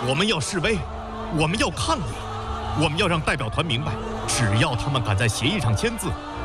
我们要示威，我们要抗议，我们要让代表团明白，只要他们敢在协议上签字，